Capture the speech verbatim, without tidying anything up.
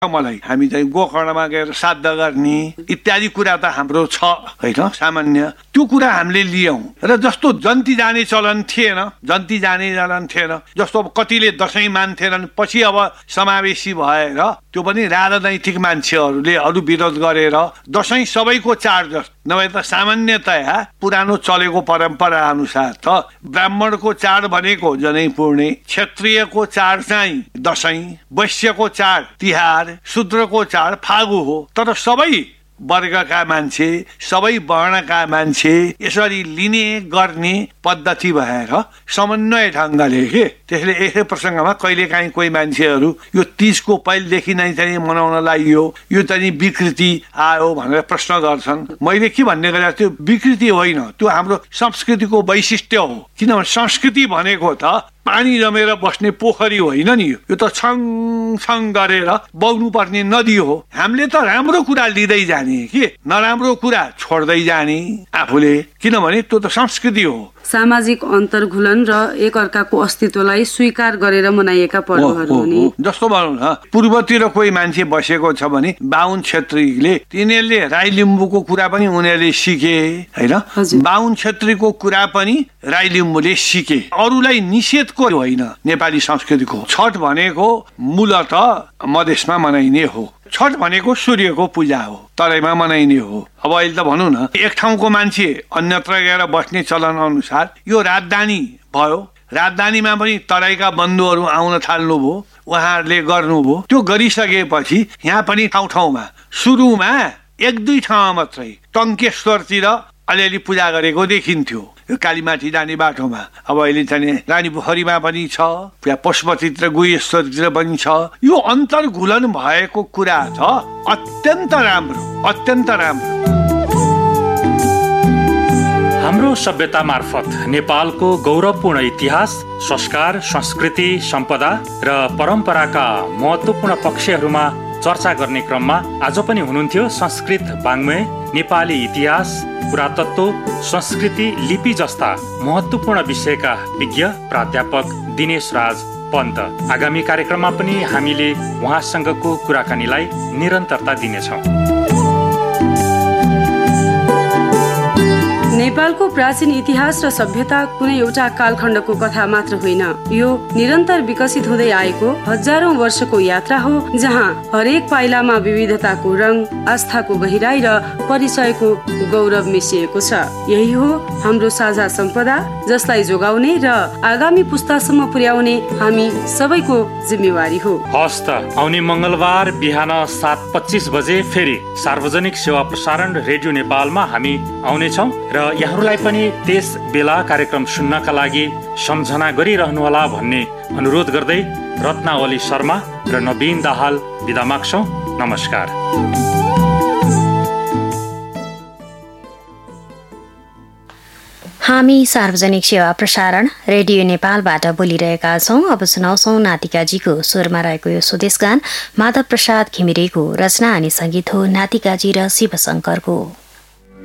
मलाई हामी चाहिँ गोकर्णमा गएर श्राद्ध गर्ने इत्यादि कुरा त हाम्रो छ होइन सामान्य, त्यो कुरा हामीले लियौं र जस्तो जन्ती जाने चलन थिएन, जन्ती जाने चलन थिएन, जस्तो अब कतिले दशैं मान्थेनन्, पछि अब समावेशी भएर त्यो पनि राजनैतिक मान्छेहरूले अरू विरोध गरेर दशैं सबैको चाड जस्तो नभए त सामान्यतया पुरानो चलेको परम्परा अनुसार त ब्राह्मणको चाड भनेको जनै पूर्णे, क्षत्रियको चाड चाहिँ दशैं, वैश्यको चाड तिहार, शूद्रको चाड फागु हो। तर सबै वर्गका मान्छे, सबै वर्णका मान्छे यसरी लिने गर्ने पद्धति भएर समन्वय ढङ्गले के त्यसले यसै प्रसङ्गमा कहिलेकाहीँ कोही मान्छेहरू यो तीजको पहिलेदेखि नै चाहिँ मनाउन लाग्यो, यो चाहिँ विकृति आयो भनेर प्रश्न गर्छन्। मैले के भन्ने गरेँ, त्यो विकृति होइन, त्यो हाम्रो संस्कृतिको वैशिष्ट्य हो। किनभने संस्कृति भनेको त पानी जमेर बस्ने पोखरी होइन नि, यो त छङ छङ गरेर बग्नु पर्ने नदी हो। हामीले त राम्रो कुरा लिँदै जाने के नराम्रो कुरा छोड्दै जाने आफूले, किनभने त्यो त संस्कृति हो। सामाजिक अन्तर्घुलन र एकअर्काको अस्तित्वलाई स्वीकार गरेर मनाइएका पर्वहरू हुने। जस्तो भनौँ न, पूर्वतिर कोही मान्छे बसेको छ भने बाहुन क्षेत्रीले तिनीहरूले राई लिम्बूको कुरा पनि उनीहरूले सिके होइन, बाहुन क्षेत्रीको कुरा पनि राई लिम्बूले सिके। अरूलाई निषेधको होइन नेपाली संस्कृतिको। छठ भनेको मूलत मधेसमा मनाइने हो। छठ भनेको सूर्यको पूजा हो, तराईमा मनाइने हो। अब अहिले त भनौँ न, एक ठाउँको मान्छे अन्यत्र गएर बस्ने चलन अनुसार यो राजधानी भयो, राजधानीमा पनि तराईका बन्धुहरू आउन थाल्नुभयो, उहाँहरूले गर्नुभयो। त्यो गरिसकेपछि यहाँ पनि ठाउँ ठाउँमा सुरुमा एक दुई ठाउँमा मात्रै टङ्केश्वरतिर अलिअलि पूजा गरेको देखिन्थ्यो, यो कालीमाटी जाने बाटोमा। अब अहिले चाहिँ रानी पोखरीमा पनि छ, पशुपतितिर गुहेश्वरतिर पनि छ। यो अन्तर्घुलन भएको कुरा छ, अत्यन्त राम्रो, अत्यन्त राम्रो। हाम्रो सभ्यता मार्फत नेपालको गौरवपूर्ण इतिहास, संस्कार, संस्कृति, सम्पदा र परम्पराका महत्त्वपूर्ण पक्षहरूमा चर्चा गर्ने क्रममा आज पनि हुनुहुन्थ्यो संस्कृत वाङ्मय, नेपाली इतिहास, पुरातत्व, संस्कृति, लिपि जस्ता महत्त्वपूर्ण विषयका विज्ञ प्राध्यापक दिनेश राज पन्त। आगामी कार्यक्रममा पनि हामीले उहाँसँगको कुराकानीलाई निरन्तरता दिनेछौँ। नेपालको प्राचीन इतिहास र सभ्यता कुनै एउटा कालखण्डको कथा मात्र होइन, यो निरन्तर विकसित हुँदै आएको हजारौं वर्षको यात्रा हो, जहाँ हरेक पाइलामा विविधताको रङ, आस्थाको गहिराई र परिचयको गौरव मिसिएको छ। यही हो हाम्रो साझा सम्पदा, जसलाई जोगाउने र आगामी पुस्तासम्म पुर्याउने हामी सबैको जिम्मेवारी हो। हस्त आउने मंगलबार बिहान सात पच्चीस बजे फेरि सार्वजनिक सेवा प्रसारण रेडियो नेपालमा हामी आउनेछौँ र यहाँहरूलाई पनि त्यस बेला कार्यक्रम सुन्नका लागि सम्झना गरिरहनुहोला भन्ने अनुरोध गर्दै रत्नावली शर्मा र नवीन दाहाल बिदा माग्छौँ। नमस्कार। हामी सार्वजनिक सेवा प्रसारण रेडियो नेपालबाट बोलिरहेका छौँ। अब सुनाउँछौँ नातिकाजीको स्वरमा रहेको यो स्वदेश गान। माधव प्रसाद घिमिरेको रचना अनि संगीत हो नातिकाजी र शिवशङ्करको।